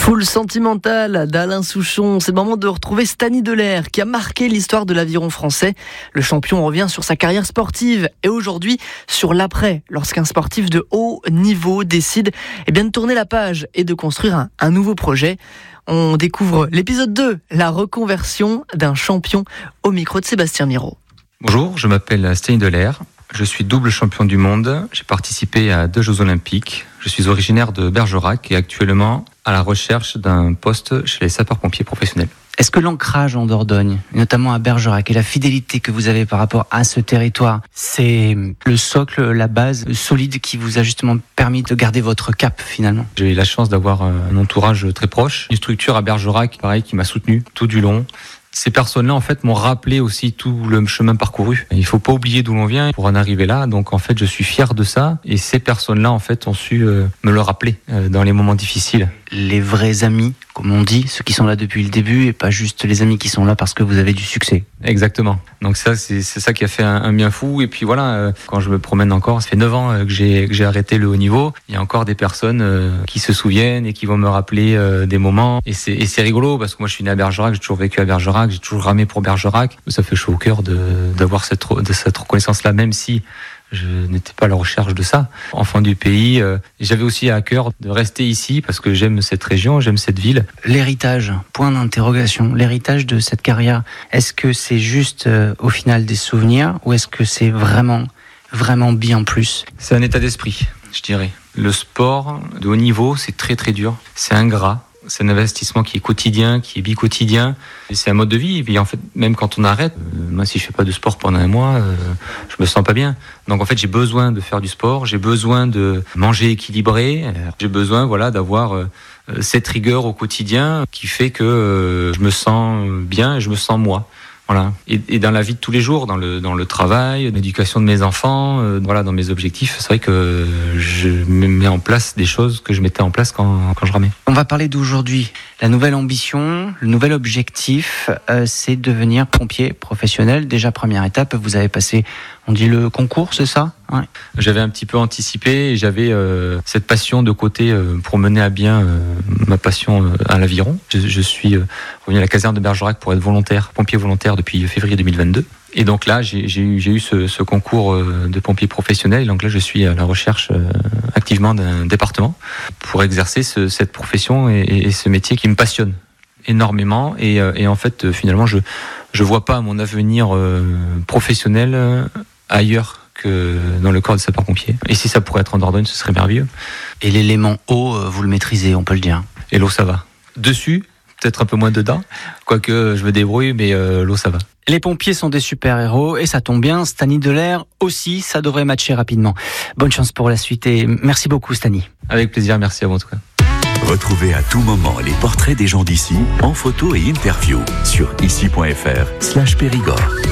Full Sentimental d'Alain Souchon. C'est le moment de retrouver Stani Delair qui a marqué l'histoire de l'aviron français. Le champion revient sur sa carrière sportive et aujourd'hui sur l'après, lorsqu'un sportif de haut niveau décide de tourner la page et de construire un nouveau projet. On découvre l'épisode 2, la reconversion d'un champion, au micro de Sébastien Miro. Bonjour, je m'appelle Stani Delair. Je suis double champion du monde. J'ai participé à 2 Jeux Olympiques. Je suis originaire de Bergerac et actuellement à la recherche d'un poste chez les sapeurs-pompiers professionnels. Est-ce que l'ancrage en Dordogne, notamment à Bergerac, et la fidélité que vous avez par rapport à ce territoire, c'est le socle, la base solide qui vous a justement permis de garder votre cap finalement? J'ai eu la chance d'avoir un entourage très proche, une structure à Bergerac, pareil, qui m'a soutenu tout du long. Ces personnes-là, en fait, m'ont rappelé aussi tout le chemin parcouru. Il faut pas oublier d'où l'on vient pour en arriver là. Donc, en fait, je suis fier de ça. Et ces personnes-là, en fait, ont su me le rappeler dans les moments difficiles. Les vrais amis, comme on dit, ceux qui sont là depuis le début et pas juste les amis qui sont là parce que vous avez du succès. Exactement. Donc ça, c'est ça qui a fait un bien fou. Et puis voilà, quand je me promène encore, ça fait 9 ans que j'ai arrêté le haut niveau. Il y a encore des personnes qui se souviennent et qui vont me rappeler des moments. Et c'est rigolo parce que moi, je suis né à Bergerac, j'ai toujours vécu à Bergerac, j'ai toujours ramé pour Bergerac. Ça fait chaud au cœur d'avoir cette reconnaissance-là, même si je n'étais pas à la recherche de ça. Enfant du pays, j'avais aussi à cœur de rester ici parce que j'aime cette région, j'aime cette ville. L'héritage, point d'interrogation, l'héritage de cette carrière, est-ce que c'est juste au final des souvenirs ou est-ce que c'est vraiment bien plus? C'est un état d'esprit, je dirais. Le sport de haut niveau, c'est très très dur, c'est ingrat. C'est un investissement qui est quotidien, qui est bi-quotidien. Et c'est un mode de vie. Et puis en fait, même quand on arrête, moi si je fais pas de sport pendant un mois, je me sens pas bien. Donc en fait, j'ai besoin de faire du sport, j'ai besoin de manger équilibré, j'ai besoin d'avoir cette rigueur au quotidien qui fait que je me sens bien et je me sens moi. Voilà. Et dans la vie de tous les jours, dans le travail, l'éducation de mes enfants, dans mes objectifs, c'est vrai que je mets en place des choses que je mettais en place quand je ramais. On va parler d'aujourd'hui. La nouvelle ambition, le nouvel objectif, c'est devenir pompier professionnel. Déjà, première étape, vous avez passé, on dit le concours, c'est ça? Ouais. J'avais un petit peu anticipé et j'avais cette passion de côté pour mener à bien ma passion à l'aviron. Je suis revenu à la caserne de Bergerac pour être pompier volontaire depuis février 2022. Et donc là, j'ai eu ce concours de pompier professionnel. Et donc là, je suis à la recherche activement d'un département pour exercer cette profession et ce métier qui me passionne énormément. Et en fait, finalement, je vois pas mon avenir professionnel ailleurs que dans le corps de sapeur-pompier. Et si ça pourrait être en Dordogne, ce serait merveilleux. Et l'élément eau, vous le maîtrisez, on peut le dire. Et l'eau, ça va. Dessus, peut-être un peu moins dedans, quoique je me débrouille, mais l'eau, ça va. Les pompiers sont des super-héros et ça tombe bien, Stani Delair aussi, ça devrait matcher rapidement. Bonne chance pour la suite et merci beaucoup Stani. Avec plaisir, merci à vous en tout cas. Retrouvez à tout moment les portraits des gens d'ici en photo et interview sur ici.fr/Périgord.